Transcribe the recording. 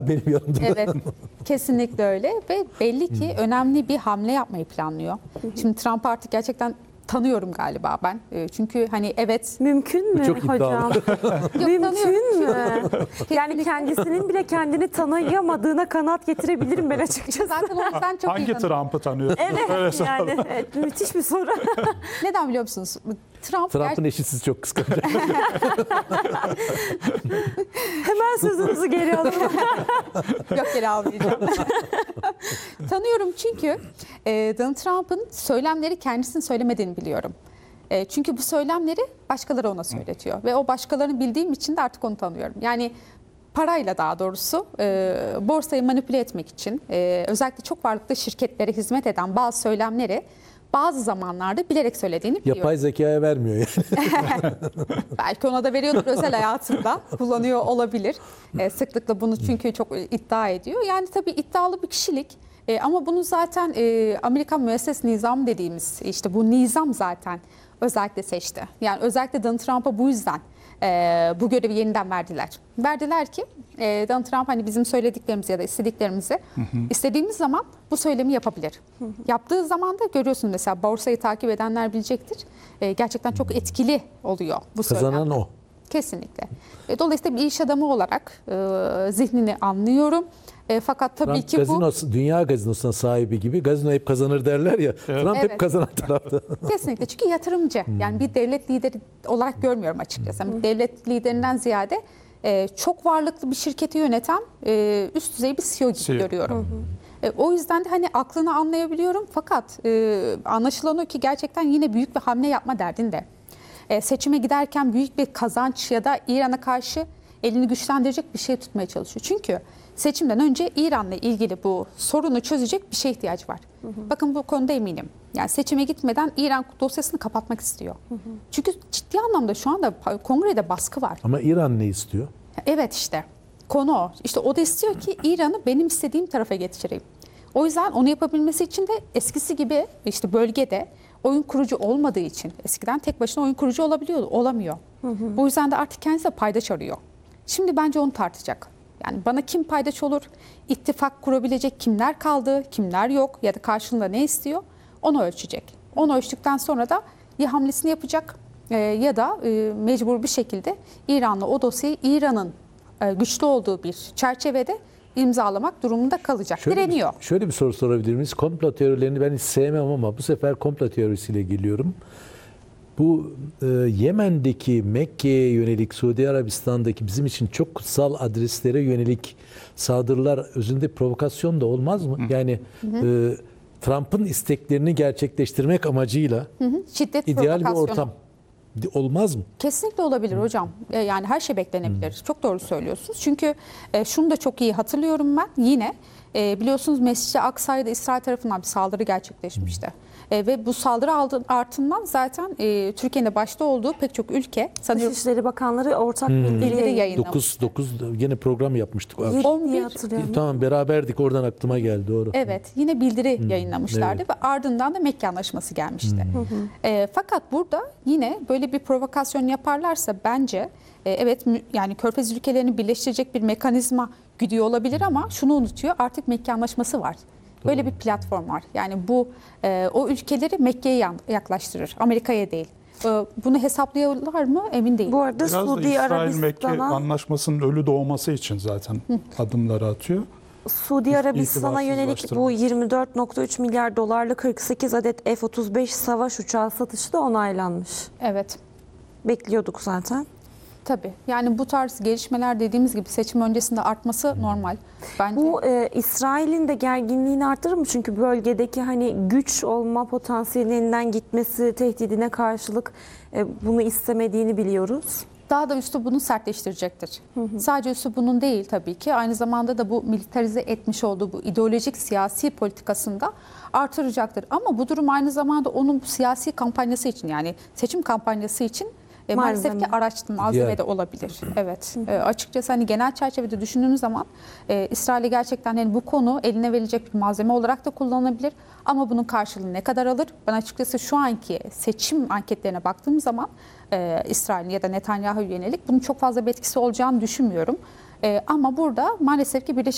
benim yanımda. Evet, kesinlikle öyle ve belli ki önemli bir hamle yapmayı planlıyor. Şimdi Trump artık gerçekten tanıyorum galiba ben. Çünkü hani evet. Mümkün mü Çok iddialı. hocam? Mümkün mü? Yani kendisinin bile kendini tanıyamadığına kanaat getirebilirim ben açıkçası. Zaten o yüzden çok iyi Hangi tanıyorum. Trump'ı tanıyorsun? Evet yani evet, müthiş bir soru. Neden biliyor musunuz? Trump'ın eşi sizi çok kıskanacak. Hemen sözünüzü geri alın. Yok, geri almayacağım. Tanıyorum çünkü Donald Trump'ın söylemleri kendisinin söylemediğini biliyorum. Çünkü bu söylemleri başkaları ona söyletiyor. Ve o başkalarını bildiğim için de artık onu tanıyorum. Yani parayla daha doğrusu borsayı manipüle etmek için özellikle çok varlıklı şirketlere hizmet eden bazı söylemleri bazı zamanlarda bilerek söylediğini biliyorum. Yapay zekaya vermiyor yani. Belki ona da veriyordur özel hayatında. Kullanıyor olabilir. Sıklıkla bunu çünkü çok iddia ediyor. Yani tabii iddialı bir kişilik. Ama bunu zaten Amerikan müesses nizam dediğimiz işte bu nizam zaten özellikle seçti. Yani özellikle Donald Trump'a bu yüzden bu görevi yeniden verdiler. Verdiler ki Donald Trump hani bizim söylediklerimizi ya da istediklerimizi istediğimiz zaman bu söylemi yapabilir. Yaptığı zaman da görüyorsunuz mesela borsayı takip edenler bilecektir. Gerçekten çok etkili oluyor bu söylemler. Kazanan o. Kesinlikle. Dolayısıyla bir iş adamı olarak zihnini anlıyorum. Fakat tabii Trump ki gazinosu, dünya gazinosuna sahibi gibi gazino hep kazanır derler ya. Trump Evet. hep kazanan tarafta. kesinlikle çünkü yatırımcı. Yani bir devlet lideri olarak görmüyorum açıkçası. Yani devlet liderinden ziyade çok varlıklı bir şirketi yöneten üst düzey bir CEO gibi görüyorum. O yüzden de hani aklını anlayabiliyorum. Fakat anlaşılan o ki gerçekten yine büyük bir hamle yapma derdinde. Seçime giderken büyük bir kazanç ya da İran'a karşı elini güçlendirecek bir şey tutmaya çalışıyor. Çünkü seçimden önce İran'la ilgili bu sorunu çözecek bir şeye ihtiyacı var. Bakın bu konuda eminim. Yani seçime gitmeden İran dosyasını kapatmak istiyor. Çünkü ciddi anlamda şu anda kongrede baskı var. Ama İran ne istiyor? Evet işte konu o. İşte o da istiyor ki İran'ı benim istediğim tarafa getireyim. O yüzden onu yapabilmesi için de eskisi gibi işte bölgede oyun kurucu olmadığı için eskiden tek başına oyun kurucu olabiliyordu, olamıyor. Bu yüzden de artık kendisi de paydaş arıyor. Şimdi bence onu tartacak. Yani bana kim paydaş olur, ittifak kurabilecek kimler kaldı, kimler yok ya da karşılığında ne istiyor onu ölçecek. Onu ölçtükten sonra da ya hamlesini yapacak ya da mecbur bir şekilde İran'la o dosyayı İran'ın güçlü olduğu bir çerçevede imzalamak durumunda kalacak. Direniyor. Şöyle bir soru sorabilir miyiz? Komplo teorilerini ben hiç sevmem ama bu sefer komplo teorisiyle geliyorum. Bu Yemen'deki Mekke'ye yönelik, Suudi Arabistan'daki bizim için çok kutsal adreslere yönelik saldırılar özünde provokasyon da olmaz mı? Yani Trump'ın isteklerini gerçekleştirmek amacıyla Şiddet ideal bir provokasyonu. ortam olmaz mı? Kesinlikle olabilir hocam. Yani her şey beklenebilir. Çok doğru söylüyorsunuz. Çünkü şunu da çok iyi hatırlıyorum ben. Yine biliyorsunuz Mescid-i Aksa'ya da İsrail tarafından bir saldırı gerçekleşmişti. Ve bu saldırı ardından zaten Türkiye'nin de başta olduğu pek çok ülke sanıyorum Dışişleri Bakanları ortak bildiri yayınlamış. 9 yine program yapmıştık. 11 hatırlıyorum. Tamam beraberdik oradan aklıma geldi doğru. Evet, yine bildiri yayınlamışlardı ve ardından da Mekke Anlaşması gelmişti. Fakat burada yine böyle bir provokasyon yaparlarsa bence evet yani Körfez ülkelerini birleştirecek bir mekanizma güdüyor olabilir ama şunu unutuyor, artık Mekke Anlaşması var. Böyle bir platform var. Yani bu o ülkeleri Mekke'ye yaklaştırır, Amerika'ya değil. Bunu hesaplıyorlar mı emin değilim. Bu arada Biraz da Suudi İsrail-Mekke Arabistan'a anlaşmasının ölü doğması için zaten adımları atıyor. Suudi Arabistan'a yönelik bu İtibarsızlaştırma. 24,3 milyar dolarlık 48 adet F-35 savaş uçağı satışı da onaylanmış. Evet. Bekliyorduk zaten. Tabii. Yani bu tarz gelişmeler dediğimiz gibi seçim öncesinde artması normal. Bence Bu İsrail'in de gerginliğini artırır mı? Çünkü bölgedeki hani güç olma potansiyelinden gitmesi tehdidine karşılık bunu istemediğini biliyoruz. daha da üslubunu sertleştirecektir. Sadece üslubunun değil tabii ki, aynı zamanda da bu militarize etmiş olduğu bu ideolojik siyasi politikasında artıracaktır. Ama bu durum aynı zamanda onun bu siyasi kampanyası için, yani seçim kampanyası için maalesef ki araç malzeme de olabilir. Evet. Açıkçası hani genel çerçevede düşündüğünüz zaman İsrail'e gerçekten hani bu konu eline verilecek bir malzeme olarak da kullanılabilir. Ama bunun karşılığını ne kadar alır? Ben açıkçası şu anki seçim anketlerine baktığım zaman İsrail'in ya da Netanyahu'ya yönelik bunun çok fazla bir etkisi olacağını düşünmüyorum. Ama burada maalesef ki Birleşik